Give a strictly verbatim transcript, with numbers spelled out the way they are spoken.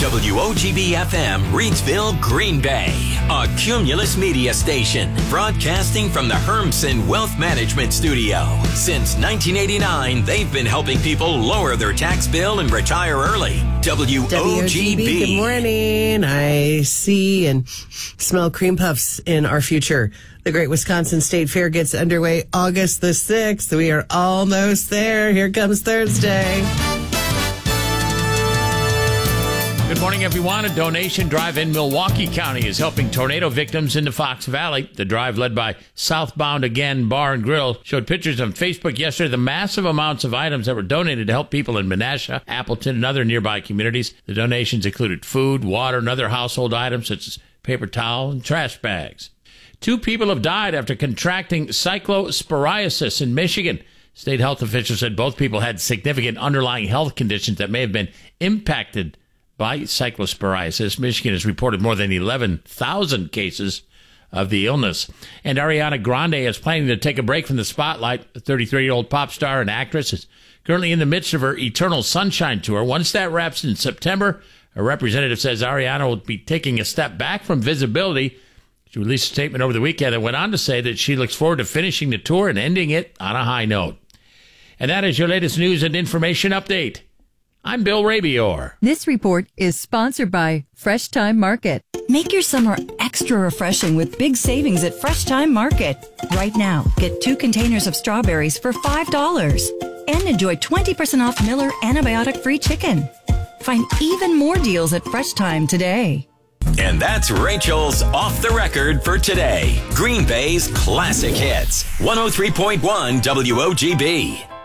W O G B F M, Reidsville, Green Bay. A Cumulus Media station, broadcasting from the Hermsen Wealth Management Studio. Since nineteen eighty-nine, they've been helping people lower their tax bill and retire early. W O G B. Good morning. I see and smell cream puffs in our future. The Great Wisconsin State Fair gets underway August the sixth. We are almost there. Here comes Thursday. Good morning, everyone. A donation drive in Milwaukee County is helping tornado victims in the Fox Valley. The drive, led by Southbound Again Bar and Grill, showed pictures on Facebook yesterday of the massive amounts of items that were donated to help people in Menasha, Appleton, and other nearby communities. The donations included food, water, and other household items such as paper towel and trash bags. Two people have died after contracting cyclosporiasis in Michigan. State health officials said both people had significant underlying health conditions that may have been impacted by cyclosporiasis. Michigan has reported more than eleven thousand cases of the illness. And Ariana Grande is planning to take a break from the spotlight. The thirty-three-year-old pop star and actress is currently in the midst of her Eternal Sunshine tour. Once that wraps in September, a representative says Ariana will be taking a step back from visibility. She released a statement over the weekend that went on to say that she looks forward to finishing the tour and ending it on a high note. And that is your latest news and information update. I'm Bill Rabior. This report is sponsored by Fresh Time Market. Make your summer extra refreshing with big savings at Fresh Time Market. Right now, get two containers of strawberries for five dollars and enjoy twenty percent off Miller antibiotic-free chicken. Find even more deals at Fresh Time today. And that's Rachel's Off the Record for today. Green Bay's classic hits. one oh three point one W O G B.